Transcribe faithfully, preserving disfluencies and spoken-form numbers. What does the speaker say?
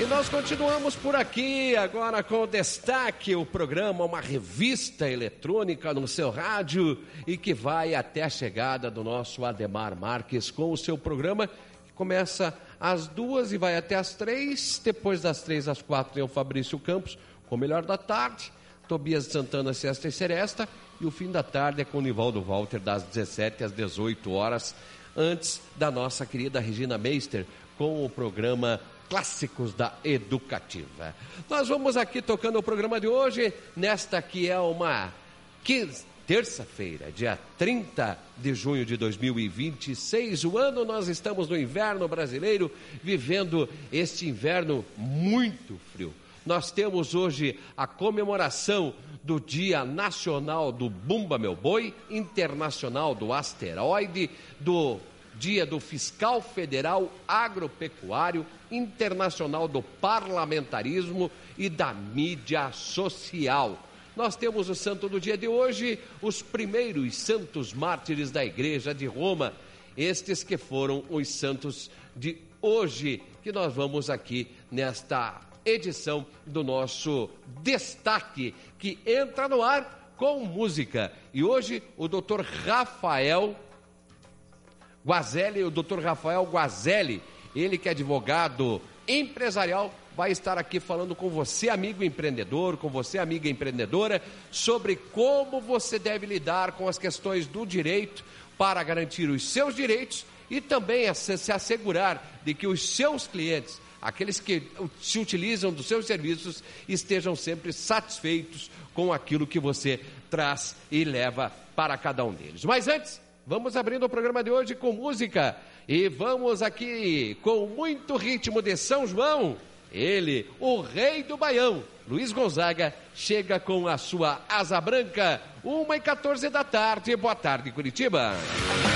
nós continuamos por aqui, agora com o Destaque, o programa, uma revista eletrônica no seu rádio e que vai até a chegada do nosso Ademar Marques com o seu programa, que começa às duas e vai até às três, depois das três às quatro tem o Fabrício Campos com o Melhor da Tarde, Tobias Santana, Sexta e Seresta, e o fim da tarde é com o Nivaldo Walter das dezessete às dezoito horas, antes da nossa querida Regina Meister com o programa Clássicos da Educativa. Nós vamos aqui tocando o programa de hoje, nesta que é uma terça-feira, dia trinta de junho de dois mil e vinte e seis, o ano nós estamos no inverno brasileiro, vivendo este inverno muito frio. Nós temos hoje a comemoração do Dia Nacional do Bumba Meu Boi, Internacional do Asteroide, do Dia do Fiscal Federal Agropecuário, Internacional do Parlamentarismo e da Mídia Social. Nós temos o santo do dia de hoje, os primeiros santos mártires da Igreja de Roma, estes que foram os santos de hoje, que nós vamos aqui nesta edição do nosso Destaque, que entra no ar com música. E hoje o doutor Rafael Guazelli, o doutor Rafael Guazelli, ele que é advogado empresarial, vai estar aqui falando com você, amigo empreendedor, com você, amiga empreendedora, sobre como você deve lidar com as questões do direito para garantir os seus direitos e também se assegurar de que os seus clientes, aqueles que se utilizam dos seus serviços, estejam sempre satisfeitos com aquilo que você traz e leva para cada um deles. Mas antes, vamos abrindo o programa de hoje com música e vamos aqui com muito ritmo de São João. Ele, o rei do Baião, Luiz Gonzaga, chega com a sua Asa Branca, uma e quatorze da tarde. Boa tarde, Curitiba.